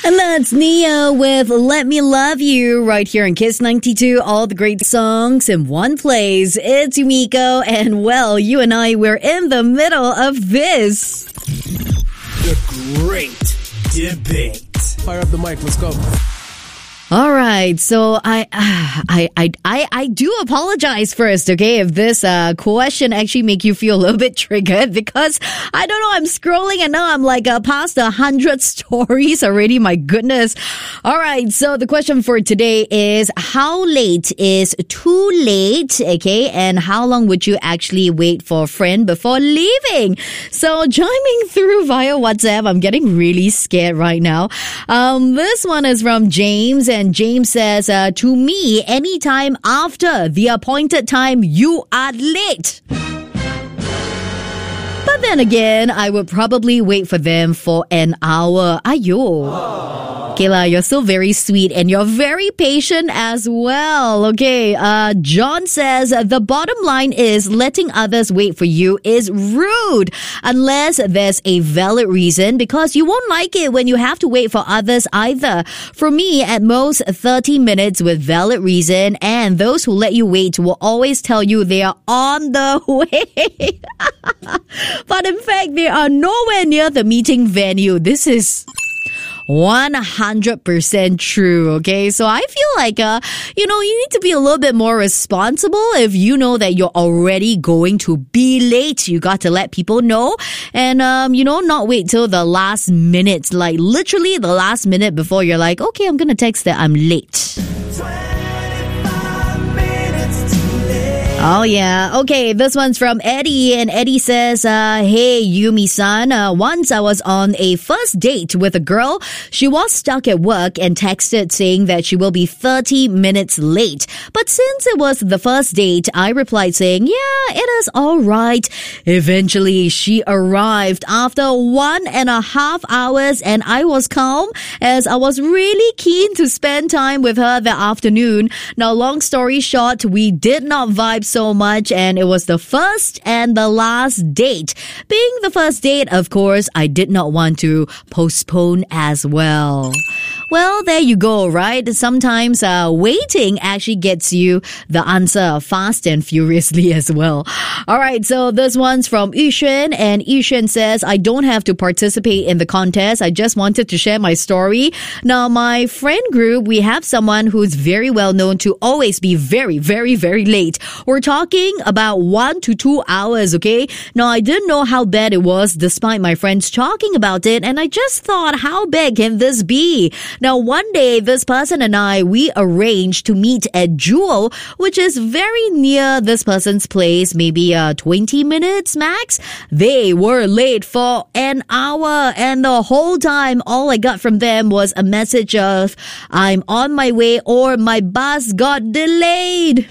And that's Neo with Let Me Love You right here in Kiss 92. All the great songs in one place. It's Yumiko, and well, you and I, we're in the middle of this. The Great Debate. Fire up the mic, let's go. All right, so I do apologize first, okay, if this question actually make you feel a little bit triggered, because I don't know, I'm scrolling and now I'm like past 100 stories already. My goodness. All right, so the question for today is, how late is too late, okay, and how long would you actually wait for a friend before leaving? So chiming through via WhatsApp, I'm getting really scared right now. This one is from James. And James says, to me, anytime after the appointed time, you are late. But then again, I would probably wait for them for an hour. Ayo. Kayla, you're still very sweet and you're very patient as well. Okay, John says, the bottom line is letting others wait for you is rude unless there's a valid reason, because you won't like it when you have to wait for others either. For me, at most 30 minutes with valid reason, and those who let you wait will always tell you they are on the way. But in fact, they are nowhere near the meeting venue. This is 100% true, okay? So I feel like, you need to be a little bit more responsible. If you know that you're already going to be late, you got to let people know. And, not wait till the last minute, like literally the last minute before you're like, okay, I'm gonna text that I'm late. Oh, yeah. Okay, this one's from Eddie, and Eddie says, hey, Yumi-san, once I was on a first date with a girl. She was stuck at work and texted saying that she will be 30 minutes late. But since it was the first date, I replied saying, yeah, it is all right. Eventually, she arrived after 1.5 hours, and I was calm as I was really keen to spend time with her that afternoon. Now, long story short, we did not vibe so much, and it was the first and the last date. Being the first date, of course, I did not want to postpone as well. Well, there you go, right? Sometimes waiting actually gets you the answer fast and furiously as well. All right, so this one's from Yushen, and Yushen says, I don't have to participate in the contest. I just wanted to share my story. Now, my friend group, we have someone who's very well known to always be very, very, very late. We're talking about 1 to 2 hours, okay? Now, I didn't know how bad it was despite my friends talking about it, and I just thought, how bad can this be? Now, one day, this person and I, we arranged to meet at Jewel, which is very near this person's place, maybe 20 minutes max. They were late for an hour, and the whole time, all I got from them was a message of, I'm on my way, or my bus got delayed.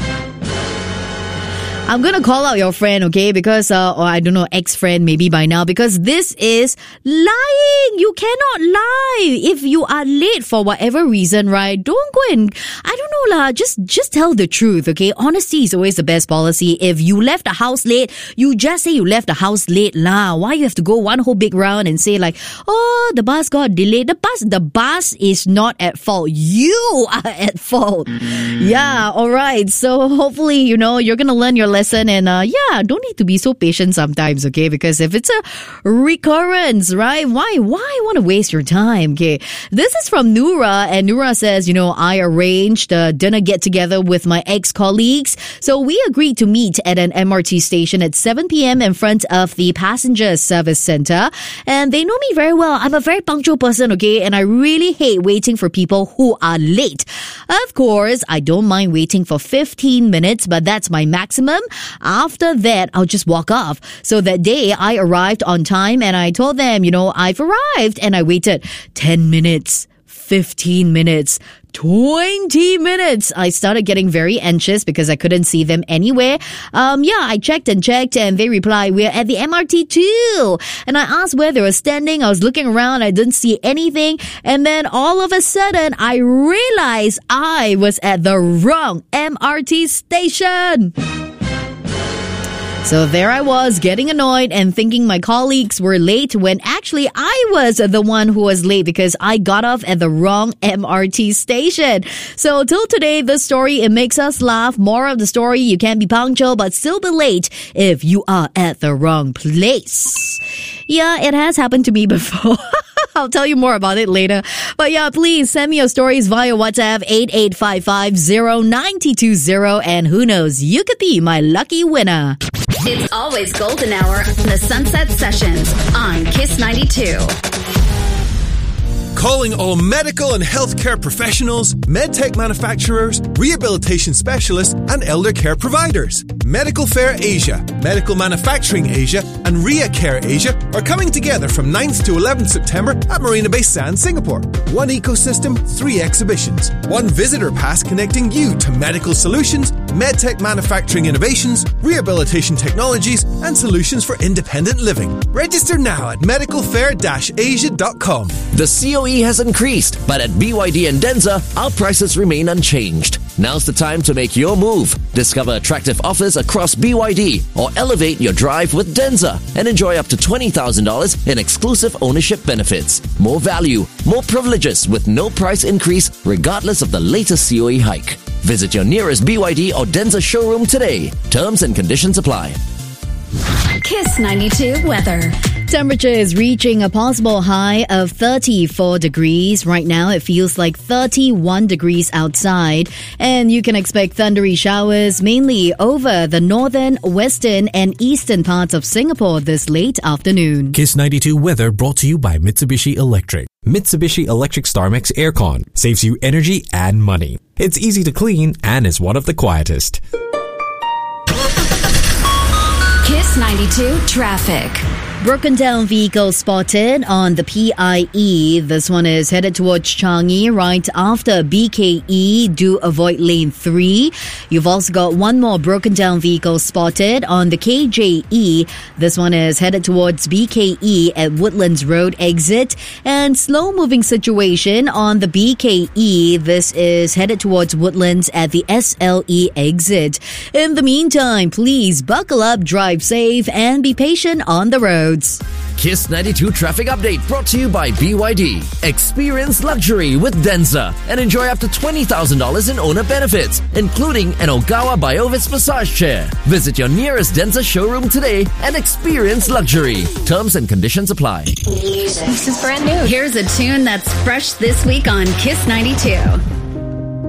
I'm gonna call out your friend, okay? Because, or I don't know, ex-friend maybe by now, because this is lying. You cannot lie. If you are late for whatever reason, right? Don't go and, I don't know lah, just tell the truth, okay? Honesty is always the best policy. If you left the house late, you just say you left the house late lah. Why you have to go one whole big round and say like, oh, the bus got delayed. The bus is not at fault. You are at fault. Yeah, alright. So hopefully, you're gonna learn your lesson, and don't need to be so patient sometimes, okay? Because if it's a recurrence, right? Why want to waste your time, okay? This is from Noura, and Noura says, I arranged a dinner get-together with my ex-colleagues. So we agreed to meet at an MRT station at 7 p.m. in front of the passenger service center. And they know me very well. I'm a very punctual person, okay? And I really hate waiting for people who are late. Of course, I don't mind waiting for 15 minutes, but that's my maximum. After that, I'll just walk off. So that day, I arrived on time, and I told them, I've arrived, and I waited 10 minutes, 15 minutes, 20 minutes. I started getting very anxious because I couldn't see them anywhere. I checked, and they replied, we're at the MRT too. And I asked where they were standing. I was looking around. I didn't see anything. And then all of a sudden, I realized I was at the wrong MRT station. So there I was, getting annoyed and thinking my colleagues were late when actually I was the one who was late because I got off at the wrong MRT station. So till today, this story, it makes us laugh. More of the story, you can be punctual but still be late if you are at the wrong place. Yeah, it has happened to me before. I'll tell you more about it later. But yeah, please send me your stories via WhatsApp 88550920, and who knows, you could be my lucky winner. It's always golden hour on the Sunset Sessions on Kiss 92. Calling all medical and healthcare professionals, medtech manufacturers, rehabilitation specialists, and elder care providers. Medical Fair Asia, Medical Manufacturing Asia, and RiaCare Asia are coming together from 9th to 11th September at Marina Bay Sands, Singapore. One ecosystem, 3 exhibitions. One visitor pass connecting you to medical solutions, medtech manufacturing innovations, rehabilitation technologies, and solutions for independent living. Register now at medicalfair-asia.com. The COE has increased, but at BYD and Denza, our prices remain unchanged. Now's the time to make your move. Discover attractive offers across BYD or elevate your drive with Denza and enjoy up to $20,000 in exclusive ownership benefits. More value, more privileges with no price increase regardless of the latest COE hike. Visit your nearest BYD or Denza showroom today. Terms and conditions apply. Kiss 92 weather. Temperature is reaching a possible high of 34 degrees. Right now, it feels like 31 degrees outside. And you can expect thundery showers mainly over the northern, western, and eastern parts of Singapore this late afternoon. Kiss 92 weather brought to you by Mitsubishi Electric. Mitsubishi Electric StarMax Aircon saves you energy and money. It's easy to clean and is one of the quietest. Kiss 92 traffic. Broken down vehicle spotted on the PIE. This one is headed towards Changi right after BKE. Do avoid lane 3. You've also got one more broken down vehicle spotted on the KJE. This one is headed towards BKE at Woodlands Road exit. And slow moving situation on the BKE. This is headed towards Woodlands at the SLE exit. In the meantime, please buckle up, drive safe, and be patient on the road. Kiss 92 traffic update brought to you by BYD. Experience luxury with Denza and enjoy up to $20,000 in owner benefits, including an Ogawa Biovis massage chair. Visit your nearest Denza showroom today and experience luxury. Terms and conditions apply. This is brand new. Here's a tune that's fresh this week on Kiss 92.